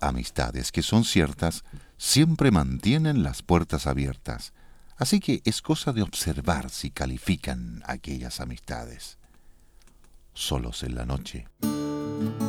amistades que son ciertas siempre mantienen las puertas abiertas, así que es cosa de observar si califican aquellas amistades. Solos en la noche.